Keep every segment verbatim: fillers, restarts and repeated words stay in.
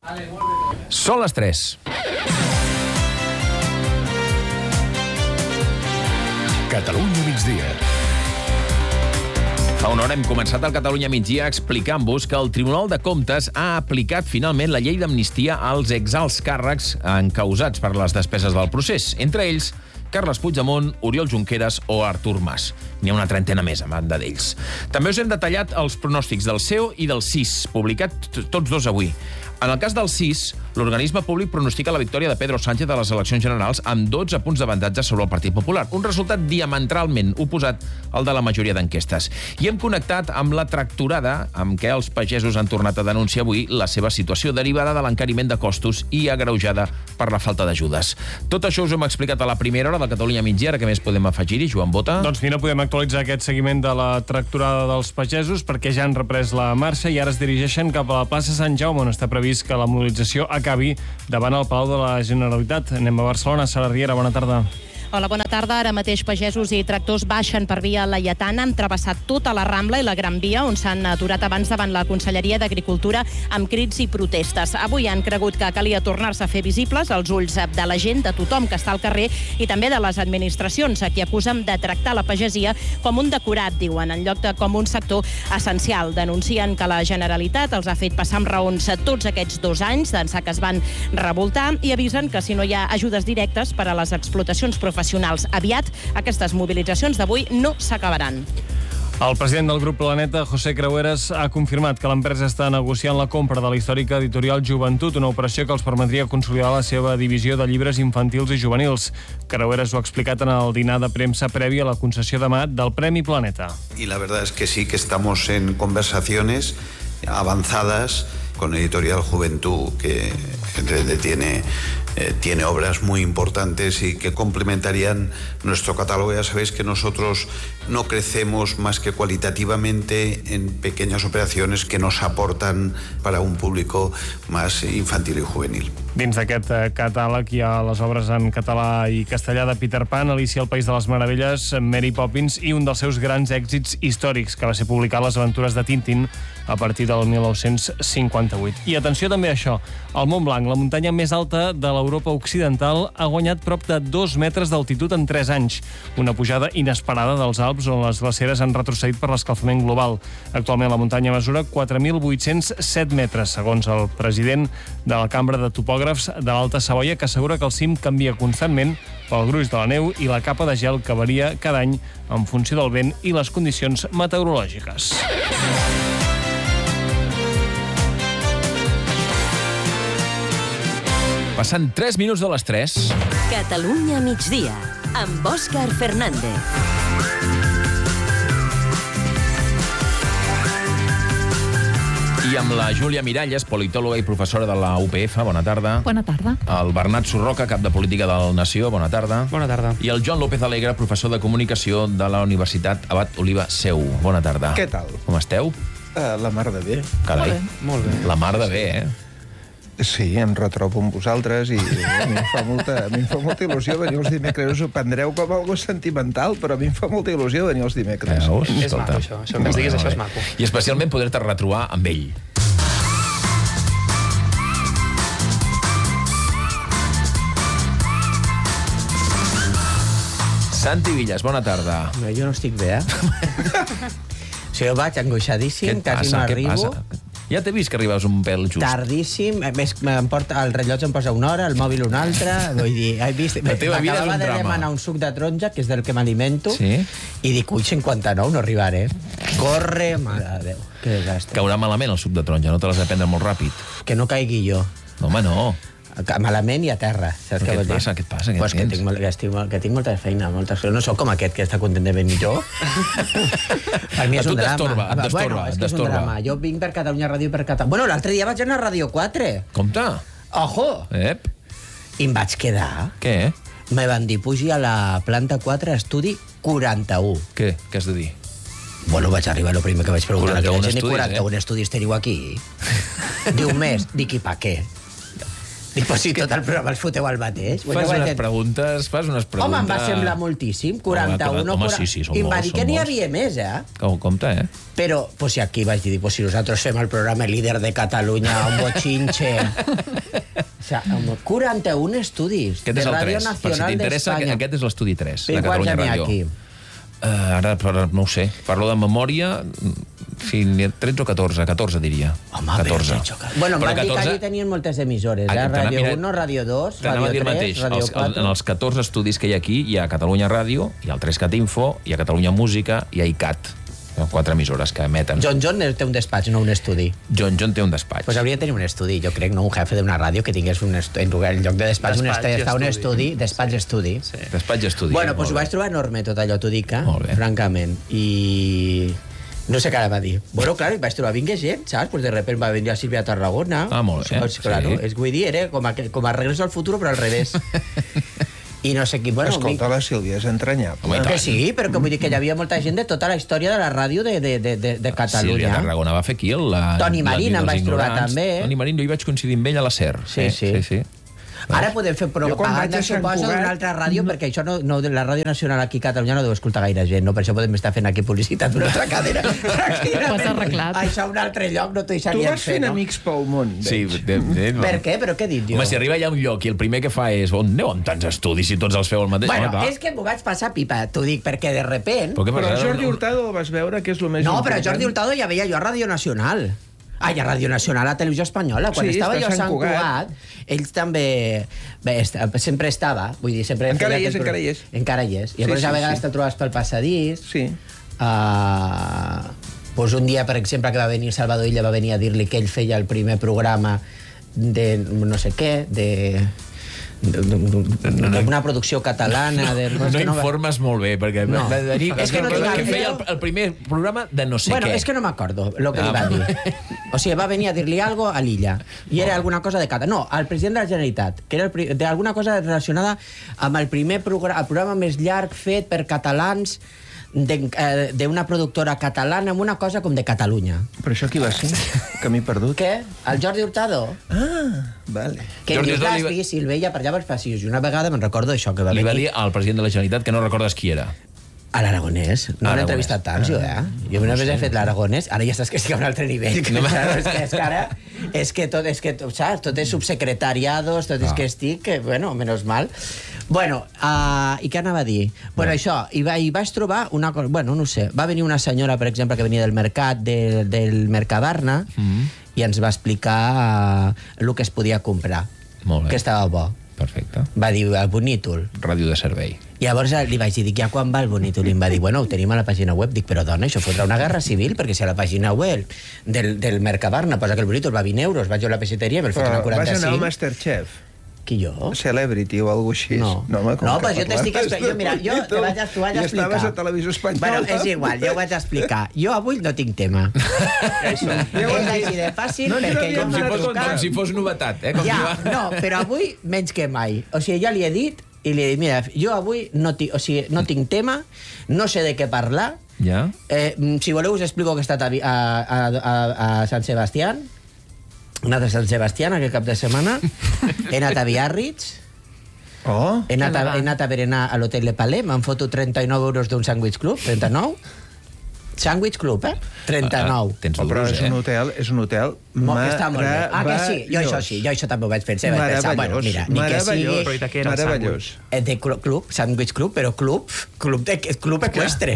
Són les tres. Catalunya migdia. Fa una hora hem començat el Catalunya migdia explicant-vos que el Tribunal de Comptes ha aplicat finalment la llei d'amnistia als exalts càrrecs encausats per les despeses del procés. Entre ells, Carles Puigdemont, Oriol Junqueras o Artur Mas. N'hi ha una trentena més, a banda d'ells. També us hem detallat els pronòstics del C E O i del C I S, publicat tots dos avui. En el cas del C I S, l'organisme públic pronostica la victòria de Pedro Sánchez a les eleccions generals amb dotze punts d'avantatge sobre el Partit Popular, un resultat diametralment oposat al de la majoria d'enquestes. I hem connectat amb la tractorada amb què els pagesos han tornat a denunciar avui la seva situació derivada de l'encariment de costos i agreujada per la falta d'ajudes. Tot això us ho hem explicat a la primera hora de Catalunya migdia. Ara què més podem afegir-hi, Joan Bota? Doncs mira, podem actualitzar aquest seguiment de la tractorada dels pagesos perquè ja han reprès la marxa i ara es dirigeixen cap a la plaça Sant Jaume, on està previst que la mobilització acabi davant el Palau de la Generalitat. Anem a Barcelona. Sara Riera, bona tarda. Hola, bona tarda. Ara mateix pagesos i tractors baixen per via Laietana, han travessat tota la Rambla i la Gran Via, on s'han aturat abans davant la Conselleria d'Agricultura amb crits i protestes. Avui han cregut que calia tornar-se a fer visibles als ulls de la gent, de tothom que està al carrer i també de les administracions, a qui acusen de tractar la pagesia com un decorat, diuen, en lloc de com un sector essencial. Denuncien que la Generalitat els ha fet passar amb raons tots aquests dos anys d'ençà que es van revoltar i avisen que si no hi ha ajudes directes per a les explotacions professionals aviat, aquestes mobilitzacions d'avui no s'acabaran. El president del grup Planeta, José Creueras, ha confirmat que l'empresa està negociant la compra de la històrica editorial Joventut, una operació que els permetria consolidar la seva divisió de llibres infantils i juvenils. Creueras ho ha explicat en el dinar de premsa previ a la concessió demà del Premi Planeta. Y la verdad es que sí que estamos en conversaciones avanzadas con Editorial Juventud, que tiene, eh, tiene obras muy importantes y que complementarían nuestro catálogo. Ya sabéis que nosotros no crecemos más que cualitativamente en pequeñas operaciones que nos aportan para un público más infantil y juvenil. Dins d'aquest catàleg hi ha les obres en català i castellà de Peter Pan, Alicia al País de les Meravelles, Mary Poppins i un dels seus grans èxits històrics, que va ser publicar Les aventures de Tintín a partir del mil nou-cents cinquanta-vuit. I atenció també a això, el Mont Blanc, la muntanya més alta de l'Europa occidental, ha guanyat prop de dos metres d'altitud en tres anys, una pujada inesperada dels Alps on les glaceres han retrocedit per l'escalfament global. Actualment la muntanya mesura quatre mil vuit-cents set metres, segons el president de la Cambra de Topògrafs de l'Alta Savoia, que assegura que el cim canvia constantment pel gruix de la neu i la capa de gel que varia cada any en funció del vent i les condicions meteorològiques. Passant tres minuts de les tres. Catalunya migdia, amb Òscar Fernández. I amb la Júlia Miralles, politòloga i professora de la U P F. Bona tarda. Bona tarda. El Bernat Surroca, cap de política del Nació. Bona tarda. Bona tarda. I el Joan López Alegre, professor de comunicació de la Universitat Abat Oliva Seu. Bona tarda. Què tal? Com esteu? Uh, la mar de bé. Carai. Molt bé. La mar de bé, eh? Sí, em retrobo amb vosaltres i a mi em fa molta, a mi em fa molta il·lusió venir els dimecres. Us ho prendreu com algo sentimental, però a mi em fa molta il·lusió venir els dimecres. Veus? És maco, això. Això que ens diguis, això és maco. I especialment poder-te retrobar amb ell. Santi Villas, bona tarda. No, jo no estic bé, eh? O sigui, jo vaig angoixadíssim, quasi no arribo. Ja t'he vist que arribaves un pèl just. Tardíssim, a més, em porta, el rellotge em posa una hora, el mòbil una altra, vull dir, he vist... La teva vida és un M'acabava de drama. demanar un suc de taronja, que és del que m'alimento, Sí? i dic, ui, cinquanta-nou, no arribaré. Corre, mare de Déu, que desastre. Caurà malament el suc de taronja, no te l'has de prendre molt ràpid. Que no caigui jo. No, home, no. Malament i a terra. Saps Què què et vol dir? passa? Què et passa? Què Pues que, tens? tinc, molt- que, estic, molt- que tinc molta feina, moltes coses. No sóc com aquest, que està content de venir jo. Per mi A és tu un drama. t'estorba, et destorba, Bueno, és et que és un destorba. drama. Jo vinc per Catalunya Ràdio i per Catalunya... Bueno, l'altre dia vaig anar a Ràdio quatre. Compte. Ojo! Ep. I em vaig quedar. Què? Me van dir, pugi a la planta quatre, estudi quaranta-u. Què? Què has de dir? Bueno, vaig arribar, el primer que vaig preguntar. quaranta-un que vaig dir, estudis, quaranta-un eh? estudis teniu aquí? Diu més. Dic, i pa què? Dic, però si tot el programa els foteu al mateix. Fas unes dir... preguntes, fas unes preguntes... Home, em va semblar moltíssim, quaranta-u. Home, home, sí, sí, són I em va molts, dir que n'hi havia més, eh? Com, compte, eh? Però, pues, si aquí vaig dir, pues, si nosaltres fem el programa líder de Catalunya, un bochinche... O sea, quaranta-un estudis aquest de és el Radio tres. Nacional per si t'interessa, d'Espanya. aquest és l'estudi tres, de Catalunya Ràdio. Aquí? Uh, ara, no ho sé, parlo de memòria... Sí, tretze o catorze, catorze diria. Home, catorze. Però, bueno, em van dir que allí tenien moltes emissores, eh? Ràdio uno, Ràdio dos, Ràdio tres, Ràdio quatre... En els catorze estudis que hi ha aquí, hi ha Catalunya Ràdio, hi ha el tres cat Info, hi ha Catalunya Música, hi ha I C A T. Quatre emissores que emeten. John John té un despatx, no un estudi. John John té un despatx. Pues hauria de tenir un estudi, jo crec, no un jefe d'una ràdio que tingués un estudi, en lloc de despatx, un estudi, un estudi, despatx estudi. Sí. Despatx estudi. Bueno, pues ho vaig trobar enorme tot allò, t'ho dic, eh? Francament. I... no sé què ara va dir. Bueno, clar, vaig trobar vinga gent, saps? Pues de repente va venir a Sílvia Tarragona. Ah, molt bé. Pues, claro, sí. És, vull dir, era com a, com a Regreso al Futuro, però al revés. I no sé qui... Bueno, escolta, mi... la Sílvia és entranyable. Home, que sí, però que vull dir que hi havia molta gent de tota la història de la ràdio de, de, de, de, de Catalunya. Sílvia Tarragona va fer aquí el... La, Toni Marín em vaig trobar també. Toni Marín, jo hi vaig coincidir amb ell a la SER. Sí, sí. sí, sí. Ara podem fer propaganda, suposo, d'una altra ràdio, perquè això no, no, la Ràdio Nacional aquí a Catalunya no deu escoltar gaire gent, no? Per això podem estar fent aquí publicitat d'una altra cadena. Ho has arreglat. Això a un altre lloc no t'ho deixarien fer, no? Tu vas fent amics pel món, veig. Sí, de, de, per què? Però què he dit jo? Home, si arriba allà a un lloc i el primer que fa és on aneu amb tants estudis si tots els feu el mateix? Bueno, no, és que m'ho vaig passar pipa, t'ho dic, perquè de repent... Però, però Jordi Hurtado el vas veure, que és el més no, important. No, però Jordi Hurtado ja veia jo a Ràdio Nacional. Ai, a Ràdio Nacional, a Televisió Espanyola. Quan sí, estava jo a Sant Cugat, Cugat, ells també... Bé, sempre estava, vull dir, sempre... Encara hi és, encara hi és. Encara hi és. I llavors sí, a vegades sí. te trobes pel passadís. Sí. Uh, pues un dia, per exemple, que va venir Salvador Illa, va venir a dir-li que ell feia el primer programa de no sé què, de... d'una producció catalana de... no, no informes no... molt bé perquè no. va venir és que, no que feia el, el primer programa de no sé bueno, què és que no m'acordo el que ah, li va dir o sigui, va venir a dir-li algo a l'Illa i era alguna cosa de Catalunya no, al president de la Generalitat que era el, de alguna cosa relacionada amb el primer programa, el programa més llarg fet per catalans d'una productora catalana amb una cosa com de Catalunya. Però això qui va ser? Que m'he perdut. Què? El Jordi Hurtado? Ah, vale. Que em dius, vas dir, si el veia per allà pels passillos. I una vegada me'n recordo això que va venir. Li va dir al president de la Generalitat que no recordes qui era. A l'Aragonès. No l'he entrevistat tant, jo, eh? Jo una vegada he fet l'Aragonès, ara ja saps que estic a un altre nivell. Que no, és que, és que ara... És que tot, és que, saps? Tot és subsecretariados, tot és que estic... Que, bueno, menos mal. Bueno, uh, i què anava a dir? Bueno, això, i, va, i vaig trobar una cosa... Bueno, no sé. Va venir una senyora, per exemple, que venia del mercat, de, del Mercabarna, mm-hmm. i ens va explicar uh, el que es podia comprar. Molt bé. Que estava bo. Perfecte. Va dir, el Bonítol. Ràdio de servei. I llavors li vaig dir, ja quan va el Bonítol? I em va dir, bueno, ho tenim a la pàgina web. Dic, però dona, això fotrà una guerra civil, perquè si a la pàgina web del, del Mercabarna posa que el Bonítol va vint euros, vaig jo a la peixateria, me'l foten a quaranta-cinc. Vas anar al Masterchef? Qui, jo? Celebrity o alguna cosa així. No, no, home, no però jo t'estic explicant... Jo, mira, jo te vaig, t'ho vaig explicar. I estaves a Televisió Espanyola. Bueno, és igual, jo ho vaig explicar. Jo avui no tinc tema. Això. És així de fàcil, no, perquè jo m'ha trucat... Com si fos novetat, eh? Com ja, no, però avui menys que mai. O sigui, ja li he dit, i li he dit, mira, jo avui no, ti, o sigui, no tinc tema, no sé de què parlar. Ja. Eh, si voleu us explico que he estat a, a, a, a Sant Sebastián, he anat a Sant Sebastián aquest cap de setmana, he anat a Biarritz, oh, he, anat a, he anat a berenar a l'Hotel Le Palais, m'han fotut trenta-nou euros d'un sandwich club, trenta-nou? Sandwich Club, eh? trenta-nou. Ah, tens oh, però és un hotel, és un hotel meravellós. Ah, que sí? Jo això sí, jo això també ho vaig pensar. Meravellós, bueno, mira, ni que sigui... Meravellós. De club, sandwich club, però club, club, de, club equestre.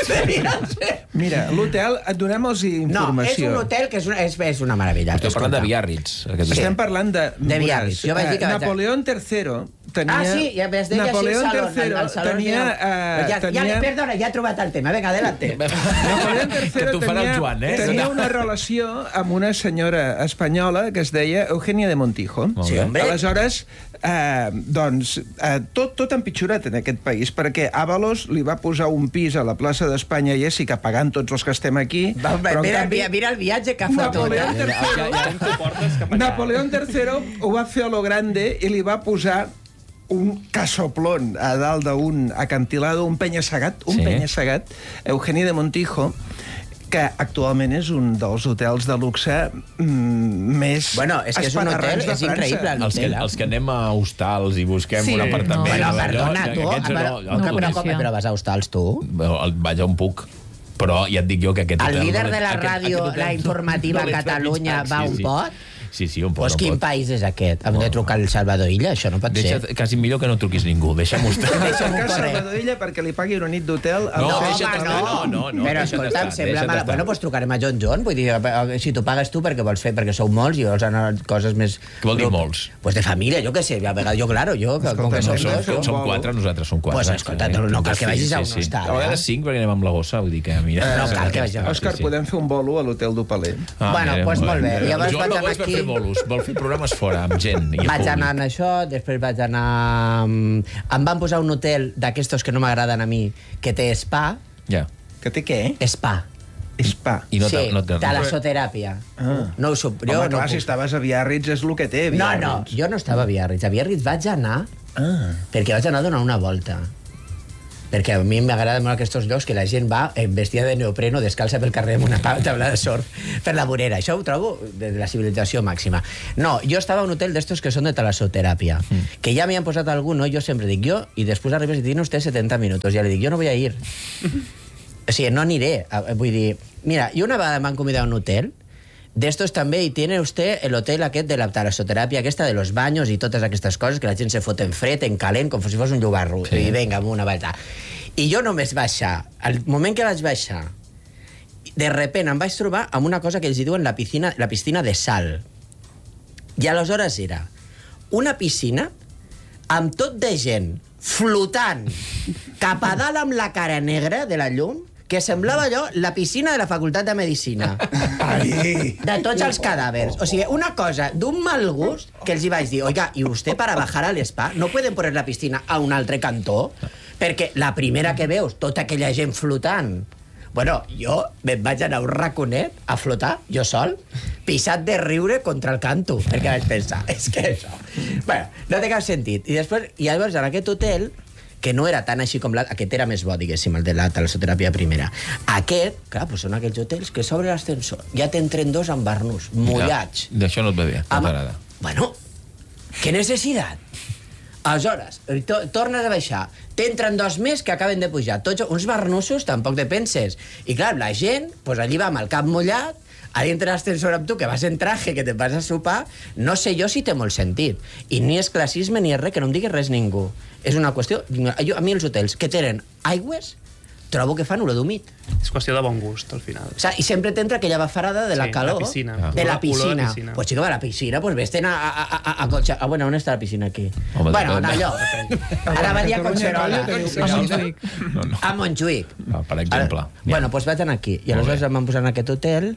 Mira, l'hotel, et donem els informació. No, és un hotel que és una, és, és una meravella. Esteu parlant de Biarritz. Estem parlant de... De Biarritz. Jo vaig dir que... Napoleón tercero tenia... Ah, sí, ja ves, deia Napoleón així el saló. tercero el saló tenia... Uh, ja, tenia... ja, perdona, ja he trobat el tema. Vinga, adelante. Napoleón tercero tenia, Joan, eh? tenia una relació amb una senyora espanyola que es deia Eugenia de Montijo. Sí, hombre. Aleshores, eh, doncs, eh, tot, tot empitjorat en aquest país, perquè Ábalos li va posar un pis a la plaça d'Espanya i Jessica pagant tots els que estem aquí. Va, però mira, canvi, mira el viatge que ha fotut. Napoleón tercero, Napoleón tercero ho va fer a lo grande i li va posar un casoplón a dalt d'un acantilado, un penya-segat, un sí. penya-segat, Eugenia de Montijo, que actualment és un dels hotels de luxe mm, més Bueno, és que és un hotel, és increïble. Els que, els que anem a hostals i busquem Sí, un apartament... no. Bueno, allò, perdona, que tu, aquests però, no, no, però, coneixia. però vas a hostals, tu? Vaig on puc, però ja et dic jo que aquest El hotel... líder no l'he- de la aquest- ràdio, aquest hotel la no- informativa no l'he a Catalunya trepitjat, va sí, un sí. pot? Sí, sí, un pot. Pues un quin pot. país és aquest? Hem de trucar al Salvador Illa? Això no pot Deixa, ser. quasi millor que no truquis ningú, deixa'm-ho estar. Deixa'm-ho Que córrer. Salvador Illa perquè li pagui una nit d'hotel... No, No, deixa't home, estar, no. no, no, no, Però, deixa't escolta, em estar, sembla deixa't mal. estar. Bueno, doncs trucarem a John John. Vull dir, si tu pagues tu perquè vols fer, perquè sou molts i vols anar a coses més... Què vol dir molts? Pues de família, jo què sé. A vegades, jo, claro, jo, que- com que Escolta, som no, dos... som- jo- Som quatre, nosaltres som quatre. Pues, escolta, no- no cal que vagis a un hostal, A vegades eh? cinc, perquè anem amb la gossa, vull dir que... Mira, No cal que vagis a- Òscar, podem fer un bolo a l'hotel d'Hopaler? Bueno, doncs molt bé. Llavors Joan vaig no anar vol aquí- fer bolos, vol fer programes fora, amb gent. I Vaig públic. anar en això, després vaig anar... mm, Em van posar un hotel d'aquestos que no m'agraden a mi, que té spa. Ja. Que té què? Spa. Spa. I no sí, te- no te- talassoteràpia. Ah. No ho sup... Home, Jo clar, no si puc. estaves a Biarritz és el que té, No, Biarritz. no, jo no estava a Biarritz. A Biarritz vaig anar Ah. perquè vaig anar a donar una volta. Perquè a mi m'agrada molt aquests llocs que la gent va eh, vestida de neopreno, descalça pel carrer amb una taula de surf per la vorera. Això ho trobo de la civilització màxima. No, jo estava a un hotel d'estos que són de talassoteràpia, mm. que ja m'hi han posat alguno, jo sempre dic jo, i després arribes i tiene usted setenta minutos. Ja li dic, jo no voy a ir. O sigui, no aniré. Vull dir, mira, jo una vegada m'han convidat a un hotel d'estos també, i tiene usted el hotel aquest de la talassoteràpia aquesta de los baños i totes aquestes coses, que la gent se fot en fred, en calent, com si fos un llogarro. Sí. I vinga, amb una volta. I jo només baixar. Al moment que vaig baixar, de repent em vaig trobar amb una cosa que ells hi diuen la piscina, la piscina de sal. I aleshores era una piscina amb tot de gent flotant cap a dalt amb la cara negra de la llum, que semblava allò la piscina de la Facultat de Medicina. Ai. De tots els cadàvers. O sigui, una cosa d'un mal gust que els hi vaig dir, oiga, ¿y usted para bajar al spa no pueden poner la piscina a un altre cantó? Perquè la primera que veus, tota aquella gent flotant... Bueno, jo me'n vaig anar a un raconet a flotar, jo sol, pisat de riure contra el canto, perquè vaig pensar, és que això... Bueno, no té cap sentit. I després, i llavors, en aquest hotel, que no era tan així com l'altre, aquest era més bo, diguéssim, el de la talassoteràpia primera. Aquest, clar, doncs són aquells hotels que s'obre l'ascensor, ja t'entren dos amb barnús, mullats. Ja, d'això no et va bé, no Ama- t'agrada. Bueno, què necessitat? Aleshores, to tornes a baixar, t'entren dos més que acaben de pujar, tots uns barnussos, tampoc te penses. I clar, la gent, pues allí va amb el cap mullat, a dintre l'ascensor amb tu, que vas en traje, que te vas a sopar, no sé jo si té molt sentit. I ni és classisme ni és res, que no em digui res ningú. És una qüestió... Jo, a mi els hotels que tenen aigües, trobo que fan olor d'humit. És qüestió de bon gust, al final. O sea, i sempre t'entra aquella bafarada de la Sí, calor. la piscina. De la Olor de piscina. piscina. Pues chico, de la piscina, pues vés a, a, a, a, a Concha... Ah, bueno, on està la piscina aquí? Home, bueno, depèn. allò. Ara va dir a Collserola. A Montjuïc. No, no. A Montjuïc. Ah, per exemple. Ara, bueno, doncs vaig anar aquí. I Molt aleshores bé. em van posar en aquest hotel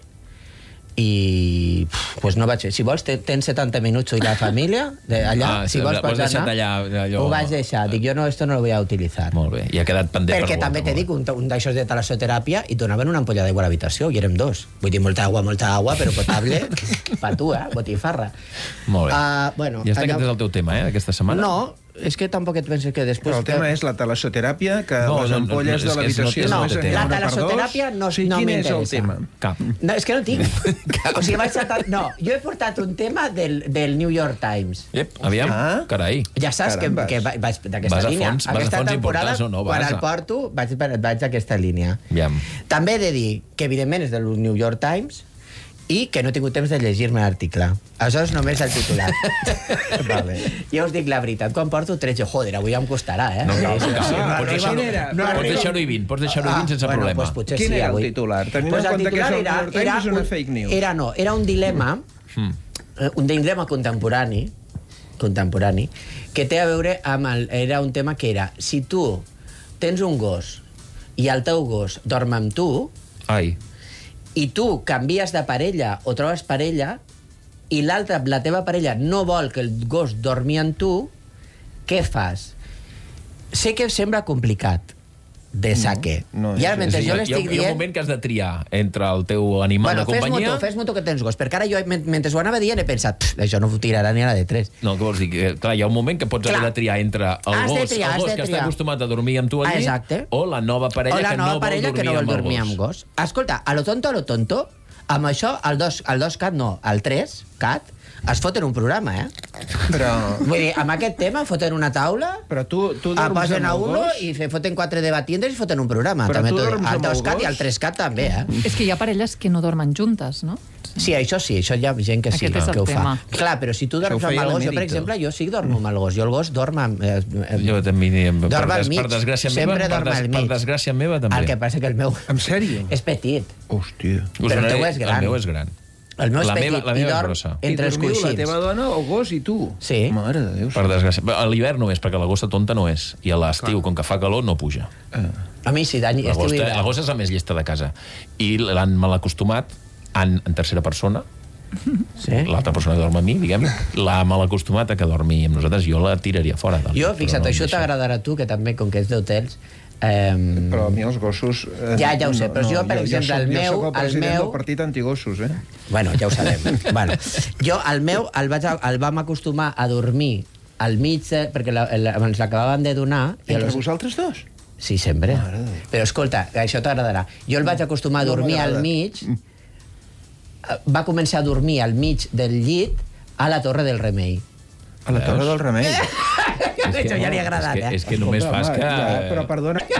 i pues no vaig fer. Si vols, te- tens setanta minuts i la família de allà, Ah, si sí, vols ho has pots deixat anar. allà, allò- Ho vaig deixar. Dic, jo no, esto no lo voy a utilizar. Molt bé, i ha quedat pendent Perquè per també volta, te dic, molt un, un d'aixòs de talassoteràpia i donaven una ampolla d'aigua a l'habitació i érem dos. Vull dir, molta aigua, molta aigua, però potable pa tu, eh? Botifarra. bé. Molt bé. Uh, bueno, I ja està, allò- aquest és el teu tema, eh, aquesta setmana? No, és que tampoc et penses que després... Però el tema és la talassoteràpia, que No, les no, no, ampolles no, és de que l'habitació no, només no, n'hi ha la una per dos. talassoteràpia no- O sigui, no quin és el m'interessa. tema? Cap. No, és que no tinc. O sigui, vaig saltar... No, jo he portat un tema del, del New York Times. Ep, aviam, Ah. carai. Ja saps que, Carambes. que va- vaig d'aquesta Vas a línia. fons- vas a Aquesta fons temporada, importants o no? quan Vas el a- porto, vaig, vaig d'aquesta línia. Aviam. També he de dir que, evidentment, és del New York Times i que no he tingut temps de llegir-me l'article. Aleshores, només el titular. Vale. Ja us dic la veritat, quan porto tretze, joder, avui em costarà, eh? No cal, no Sí, cal. sí, Pots arriba- deixar-ho era? no pots arriba- deixar-ho i vint, pots deixar-ho i vint sense bueno, problema. Pues potser Quin sí, era el avui. titular? Tenint Pues en el compte que és titular el New York Times, és una un- fake news. Era, no, era un dilema, Mm. eh, un dilema contemporani, contemporani, que té a veure amb... El, era un tema que era, si tu tens un gos i el teu gos dorm amb tu, Ai, i tu canvies de parella o trobes parella i l'altra, la teva parella, no vol que el gos dormi amb tu, què fas? Sé que sembla complicat, de saque. No, no, I ara, mentre Sí, jo hi ha- l'estic Hi ha un dient... moment que has de triar entre el teu animal Bueno, de companyia... fes-m'ho tu, fes-m'ho tu que tens gos, perquè ara jo, men- mentre ho anava dient, he pensat, "Pff, això no ho tirarà ni a la de tres. No, què vols dir? Que, clar, hi ha un moment que pots Clar. haver de triar entre el Has de gos, triar, el has gos de que està triar. acostumat a dormir amb tu al Ah, llit, exacte. o la nova parella, O la que, nova no parella vol que no vol dormir dormir amb amb el gos. gos. Escolta, a lo tonto, a lo tonto, amb això, el dos, el dos cat no, el tres cat, es foten un programa, eh? Però, Vull dir, amb aquest tema foten una taula, però tu, tu ah, dorms posen amb a el uno gos? i se foten quatre debatientes i foten un programa. Però també tu t'ho dic. dorms El amb el dos cat i gos? el tres cat també, eh? És que hi ha parelles que no dormen juntes, no? Sí, això sí, això hi ha gent que sí, Aquest és el que ho tema. fa. Clar, però si tu Això ho dorms amb feia el gos, jo, per l'emèrit, exemple, jo sí que dormo amb el gos. Jo el gos dorm amb... Eh, eh, Jo també, per, dorm al des, mig. per desgràcia meva, Sempre per, dorm des, al per mig. desgràcia meva també. El que passa que el meu En sèrio? és petit. Hòstia. Us però el teu donaré- és gran. El meu és gran. El meu és La petit meva- la i meva és dorm grossa. entre I els dormiu la coixins. teva dona, el gos i tu? Sí. Mare de Déu. Per desgràcia. A l'hivern no és, perquè la gossa tonta no és. I a l'estiu, com que fa calor, no puja. A mi sí, d'any La estiu gossa, hivern. la gossa és la més llesta de casa. I l'han mal acostumat en, en tercera persona. Sí. L'altra persona que dorm amb mi, diguem, l'ha mal acostumat a que dormi amb nosaltres. Jo la tiraria fora. Del, Jo, però fixa't, no em això deixa. t'agradarà a tu, que també, com que ets d'hotels... Eh, Però a mi els gossos... Eh, Ja, ja ho sé, però jo, per exemple, soc, el meu- Jo soc el el president meu- del partit antigossos, eh? Bueno, ja ho sabem. bueno, jo, el meu, el, vaig, a- el vam acostumar a dormir al mig, de, perquè la, la, ens l'acabaven de donar... I Entre aleshores- vosaltres dos? Sí, sempre. Però escolta, això t'agradarà. Jo el vaig acostumar a No dormir al m'agrada. mig... Va començar a dormir al mig del llit a la Torre del Remei. A la Torre del Remei. Això ja li ha agradat, és que, eh? és que només Escolta, fas home, que... ja, però perdona,